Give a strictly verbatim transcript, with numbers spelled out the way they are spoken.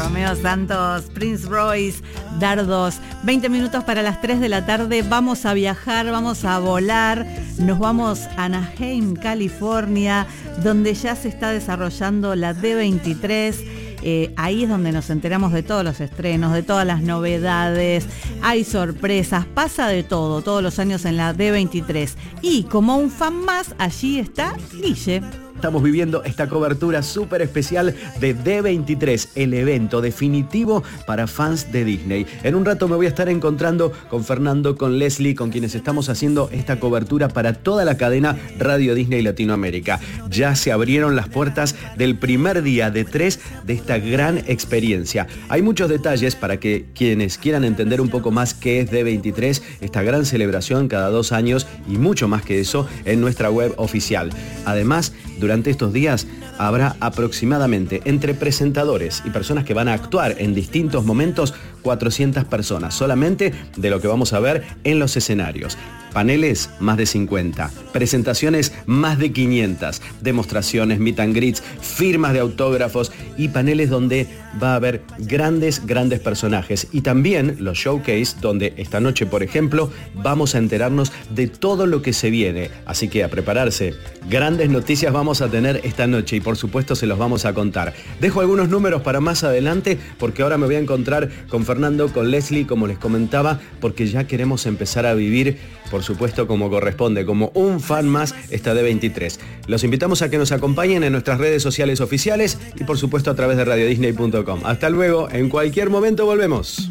Romeo Santos, Prince Royce, Dardos. veinte minutos para las tres de la tarde. Vamos a viajar, vamos a volar. Nos vamos a Anaheim, California, donde ya se está desarrollando la D veintitrés. Eh, ahí es donde nos enteramos de todos los estrenos, de todas las novedades, hay sorpresas, pasa de todo, todos los años en la D veintitrés. Y como un fan más, allí está Guille. Estamos viviendo esta cobertura súper especial de D veintitrés, el evento definitivo para fans de Disney. En un rato me voy a estar encontrando con Fernando, con Leslie, con quienes estamos haciendo esta cobertura para toda la cadena Radio Disney Latinoamérica. Ya se abrieron las puertas del primer día de tres de esta gran experiencia. Hay muchos detalles para que quienes quieran entender un poco más qué es D veintitrés, esta gran celebración cada dos años y mucho más que eso en nuestra web oficial. Además, durante estos días habrá aproximadamente entre presentadores y personas que van a actuar en distintos momentos cuatrocientas personas, solamente de lo que vamos a ver en los escenarios. Paneles, más de cincuenta. Presentaciones, más de quinientas. Demostraciones, meet and greets, firmas de autógrafos y paneles donde va a haber grandes, grandes personajes. Y también los showcase, donde esta noche, por ejemplo, vamos a enterarnos de todo lo que se viene. Así que a prepararse. Grandes noticias vamos a tener esta noche y por supuesto se los vamos a contar. Dejo algunos números para más adelante porque ahora me voy a encontrar con Fernando, con Leslie, como les comentaba, porque ya queremos empezar a vivir, por supuesto, como corresponde, como un fan más esta D veintitrés. Los invitamos a que nos acompañen en nuestras redes sociales oficiales y por supuesto a través de radio disney punto com. Hasta luego, en cualquier momento volvemos.